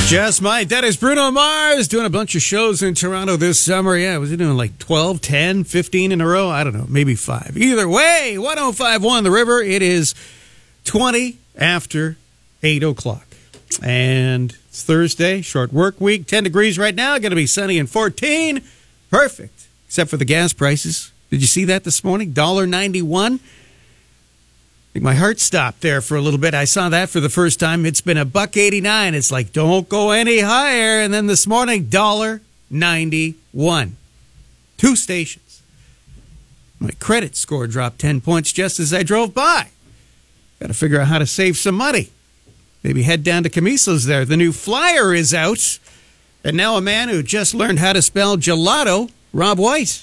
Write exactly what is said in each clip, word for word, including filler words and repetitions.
Just might. That is Bruno Mars doing a bunch of shows in Toronto this summer. Yeah, was he doing like twelve, ten, fifteen in a row? I don't know, maybe five. Either way, one oh five point one The River. It is twenty after eight o'clock. And it's Thursday, short work week, ten degrees right now. Going to be sunny and fourteen. Perfect, except for the gas prices. Did you see that this morning? one dollar ninety-one. I think my heart stopped there for a little bit. I saw that for the first time. It's been a buck eighty-nine. It's like, don't go any higher. And then this morning, one dollar ninety-one. Two stations. My credit score dropped ten points just as I drove by. Got to figure out how to save some money. Maybe head down to Camiso's there. The new flyer is out. And now a man who just learned how to spell gelato, Rob White.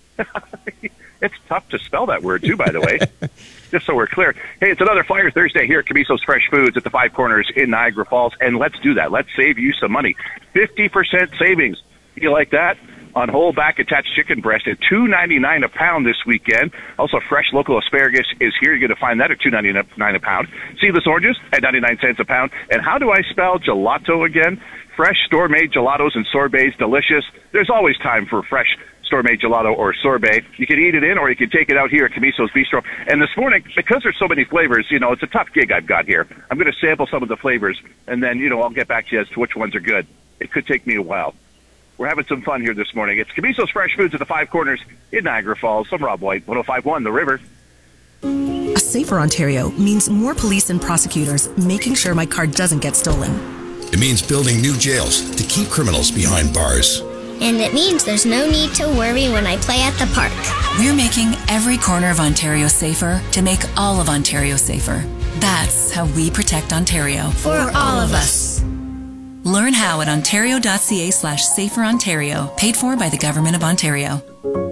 It's tough to spell that word, too, by the way. Just so we're clear. Hey, it's another Flyer Thursday here at Camiso's Fresh Foods at the Five Corners in Niagara Falls. And let's do that. Let's save you some money. fifty percent savings. You like that? On whole back attached chicken breast at two ninety-nine a pound this weekend. Also, fresh local asparagus is here. You're going to find that at two ninety-nine a pound. Seedless oranges at ninety-nine cents a pound. And how do I spell gelato again? Fresh store-made gelatos and sorbets, delicious. There's always time for fresh store-made gelato or sorbet. You can eat it in, or you can take it out here at Camiso's Bistro. And this morning, because there's so many flavors, you know, it's a tough gig I've got here. I'm going to sample some of the flavors, and then, you know, I'll get back to you as to which ones are good. It could take me a while. We're having some fun here this morning. It's Camiso's Fresh Foods at the Five Corners in Niagara Falls. I'm Rob White, one oh five point one The River. A safer Ontario means more police and prosecutors making sure my car doesn't get stolen. It means building new jails to keep criminals behind bars. And it means there's no need to worry when I play at the park. We're making every corner of Ontario safer to make all of Ontario safer. That's how we protect Ontario. For all of us. Learn how at ontario.ca slash safer Ontario. Paid for by the Government of Ontario.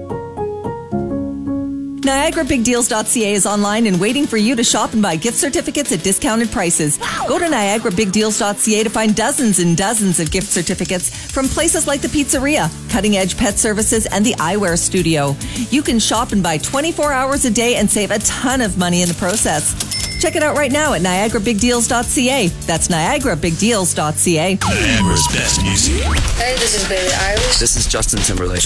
Niagara Big Deals dot C A is online and waiting for you to shop and buy gift certificates at discounted prices. Go to Niagara Big Deals dot C A to find dozens and dozens of gift certificates from places like the Pizzeria, Cutting Edge Pet Services, and the Eyewear Studio. You can shop and buy twenty-four hours a day and save a ton of money in the process. Check it out right now at Niagara Big Deals dot C A. That's Niagara Big Deals dot C A. Niagara's best music. Hey, this is Billie Eilish. This is Justin Timberlake.